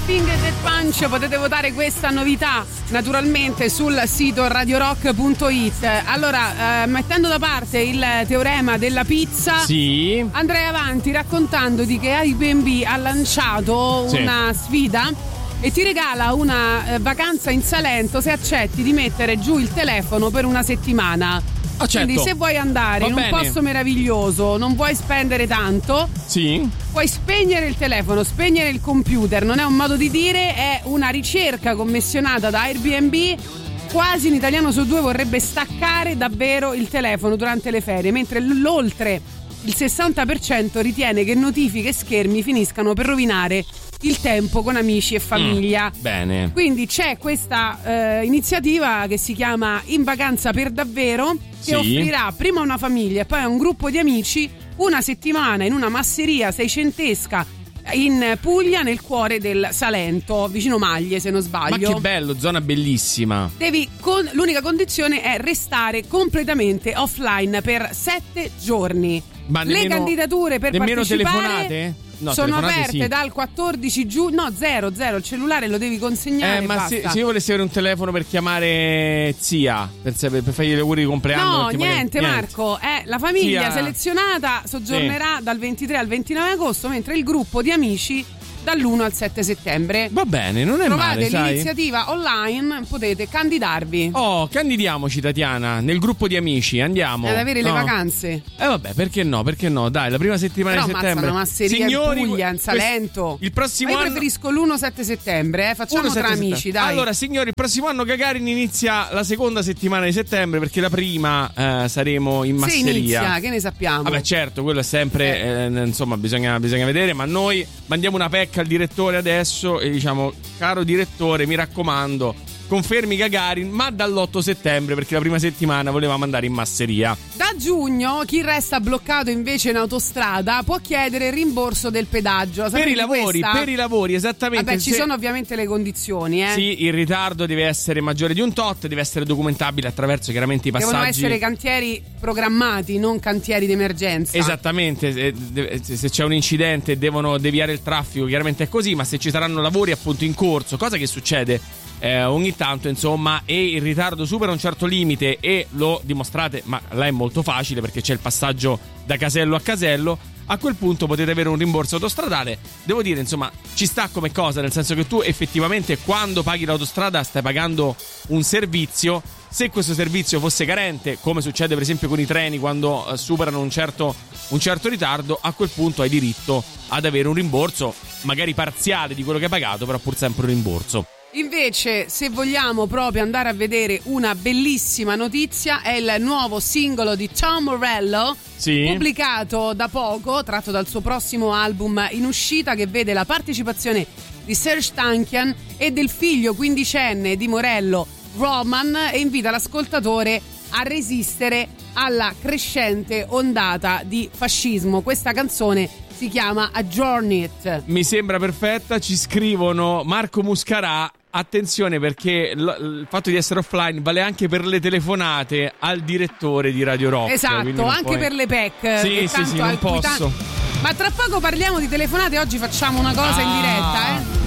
Finger Death Punch. Potete votare questa novità naturalmente sul sito radiorock.it. Allora, mettendo da parte il teorema della pizza, sì, andrei avanti raccontandoti che Airbnb ha lanciato una sfida e ti regala una vacanza in Salento se accetti di mettere giù il telefono per una settimana. Certo. Quindi se vuoi andare in un posto meraviglioso, non vuoi spendere tanto, puoi spegnere il telefono, spegnere il computer. Non è un modo di dire, è una ricerca commissionata da Airbnb. Quasi un italiano su due vorrebbe staccare davvero il telefono durante le ferie, mentre l'oltre il 60% ritiene che notifiche e schermi finiscano per rovinare il tempo con amici e famiglia. Bene. Quindi c'è questa iniziativa che si chiama In Vacanza per Davvero, che offrirà prima a una famiglia e poi a un gruppo di amici una settimana in una masseria seicentesca in Puglia, nel cuore del Salento, vicino Maglie se non sbaglio. Ma che bello, zona bellissima. L'unica condizione è restare completamente offline per 7 giorni. Ma le candidature per nemmeno partecipare telefonate? No, sono telefonate aperte dal 14 giugno. No, zero, il cellulare lo devi consegnare. Ma se basta. io volessi avere un telefono per chiamare zia, per fargli gli auguri di compleanno. No, niente Marco, la famiglia zia selezionata soggiornerà dal 23 al 29 agosto, mentre il gruppo di amici dall'1 al 7 settembre. Va bene, non è male, sai. Trovate l'iniziativa online, potete candidarvi. Candidiamoci, Tatiana, nel gruppo di amici, andiamo. Ad avere le vacanze. Vabbè, perché no? Dai, la prima settimana di settembre. Però una masseria in Puglia, in Salento. Il prossimo anno... Io preferisco l'1-7 settembre, facciamo tra amici, dai. Allora, signori, il prossimo anno Gagarin inizia la seconda settimana di settembre, perché la prima saremo in masseria. Se inizia, che ne sappiamo? Vabbè, certo, quello è sempre, insomma, bisogna vedere, ma noi mandiamo una pecca al direttore adesso e diciamo: caro direttore, mi raccomando, confermi Gagarin, ma dall'8 settembre, perché la prima settimana volevamo andare in masseria. Da giugno chi resta bloccato invece in autostrada può chiedere il rimborso del pedaggio. Per i lavori, esattamente. Vabbè, ci sono ovviamente le condizioni, Sì, il ritardo deve essere maggiore di un tot, deve essere documentabile attraverso chiaramente i passaggi. Devono essere cantieri programmati, non cantieri d'emergenza. Esattamente, se c'è un incidente devono deviare il traffico, chiaramente è così, ma se ci saranno lavori appunto in corso, cosa che succede ogni tanto, insomma, e il ritardo supera un certo limite e lo dimostrate, ma là è molto facile perché c'è il passaggio da casello a casello, a quel punto potete avere un rimborso autostradale. Devo dire, insomma, ci sta come cosa, nel senso che tu effettivamente quando paghi l'autostrada stai pagando un servizio. Se questo servizio fosse carente, come succede per esempio con i treni quando superano un certo ritardo, a quel punto hai diritto ad avere un rimborso magari parziale di quello che hai pagato, però pur sempre un rimborso. Invece, se vogliamo proprio andare a vedere una bellissima notizia, è il nuovo singolo di Tom Morello, pubblicato da poco, tratto dal suo prossimo album in uscita, che vede la partecipazione di Serj Tankian e del figlio quindicenne di Morello, Roman, e invita l'ascoltatore a resistere alla crescente ondata di fascismo. Questa canzone si chiama Adjourn It. Mi sembra perfetta, ci scrivono Marco Muscarà. Attenzione, perché il fatto di essere offline vale anche per le telefonate al direttore di Radio Rock. Esatto, anche per le PEC. Sì, non posso. Ma tra poco parliamo di telefonate, oggi facciamo una cosa in diretta,